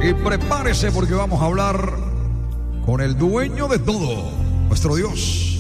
Y prepárese porque vamos a hablar con el dueño de todo, nuestro Dios.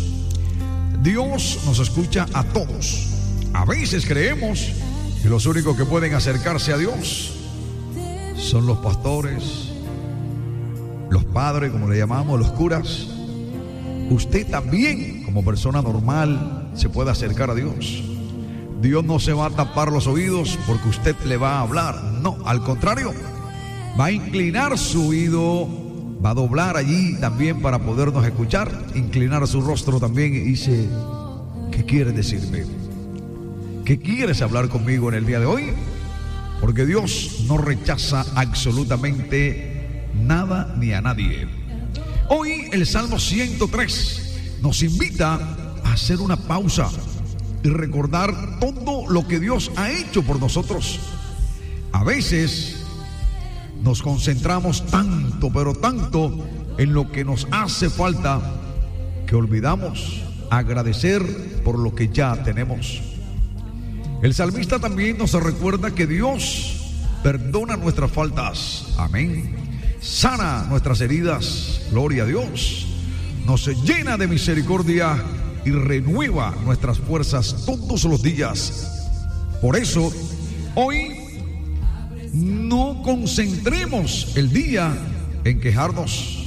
Dios nos escucha a todos. A veces creemos que los únicos que pueden acercarse a Dios son los pastores, los padres, como le llamamos, los curas. Usted también, como persona normal, se puede acercar a Dios. Dios no se va a tapar los oídos porque usted le va a hablar. No, al contrario, va a inclinar su oído, va a doblar allí también para podernos escuchar, inclinar su rostro también y dice: ¿qué quieres decirme? ¿Qué quieres hablar conmigo en el día de hoy? Porque Dios no rechaza absolutamente nada ni a nadie. Hoy el Salmo 103 nos invita a hacer una pausa y recordar todo lo que Dios ha hecho por nosotros. A veces nos concentramos tanto, pero tanto en lo que nos hace falta, que olvidamos agradecer por lo que ya tenemos. El salmista también nos recuerda que Dios perdona nuestras faltas, amén, sana nuestras heridas, gloria a Dios, nos llena de misericordia y renueva nuestras fuerzas todos los días. Por eso, hoy no concentremos el día en quejarnos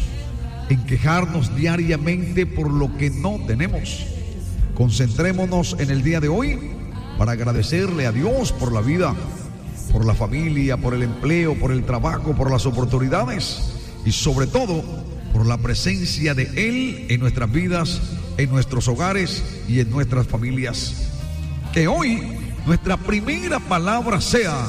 diariamente por lo que no tenemos. Concentrémonos en el día de hoy para agradecerle a Dios por la vida, por la familia, por el empleo, por el trabajo, por las oportunidades y sobre todo por la presencia de Él en nuestras vidas, en nuestros hogares y en nuestras familias. Que hoy nuestra primera palabra sea: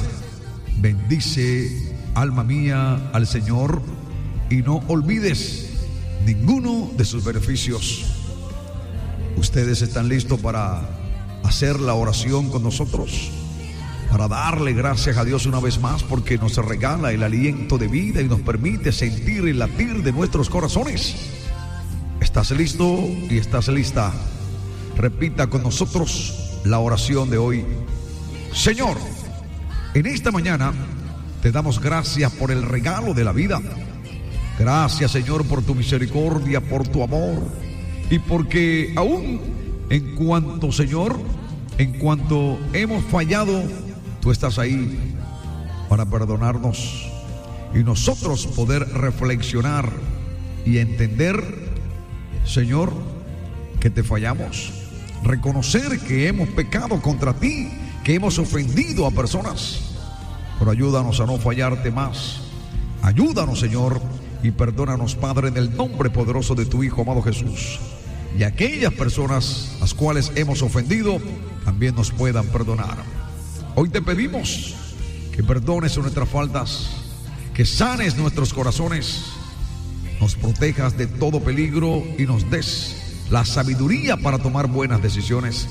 bendice, alma mía, al Señor, y no olvides ninguno de sus beneficios. ¿Ustedes están listos para hacer la oración con nosotros? Para darle gracias a Dios una vez más porque nos regala el aliento de vida y nos permite sentir el latir de nuestros corazones. ¿Estás listo y estás lista? Repita con nosotros la oración de hoy. Señor, en esta mañana te damos gracias por el regalo de la vida. Gracias, Señor, por tu misericordia, por tu amor, y porque aún en cuanto, Señor, en cuanto hemos fallado, tú estás ahí para perdonarnos y nosotros poder reflexionar y entender, Señor, que te fallamos, reconocer que hemos pecado contra ti, que hemos ofendido a personas, pero ayúdanos a no fallarte más. Ayúdanos, Señor, y perdónanos, Padre, en el nombre poderoso de tu Hijo amado Jesús. Y aquellas personas las cuales hemos ofendido también nos puedan perdonar. Hoy te pedimos que perdones nuestras faltas, que sanes nuestros corazones, nos protejas de todo peligro y nos des la sabiduría para tomar buenas decisiones.